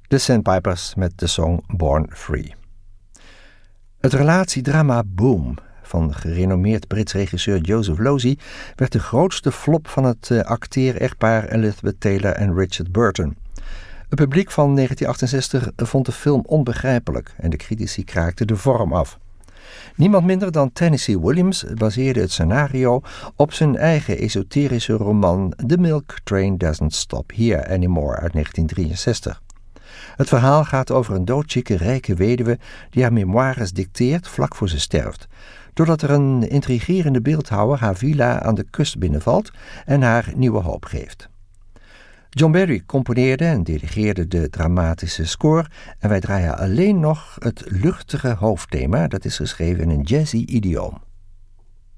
de Sandpipers met de song Born Free. Het relatiedrama Boom van gerenommeerd Brits regisseur Joseph Losey werd de grootste flop van het acteer-echtpaar Elizabeth Taylor en Richard Burton. Het publiek van 1968 vond de film onbegrijpelijk en de critici kraakten de vorm af. Niemand minder dan Tennessee Williams baseerde het scenario op zijn eigen esoterische roman The Milk Train Doesn't Stop Here Anymore uit 1963. Het verhaal gaat over een doodzieke rijke weduwe die haar memoires dicteert vlak voor ze sterft, doordat er een intrigerende beeldhouwer haar villa aan de kust binnenvalt en haar nieuwe hoop geeft. John Barry componeerde en dirigeerde de dramatische score en wij draaien alleen nog het luchtige hoofdthema, dat is geschreven in een jazzy idioom.